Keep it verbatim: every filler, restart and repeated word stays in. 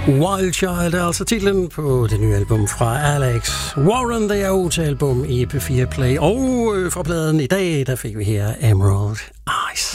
Wild Child er altså titlen på det nye album fra Alex Warren. Det er otte album i P fire Play. Og fra pladen i dag, der fik vi her Emerald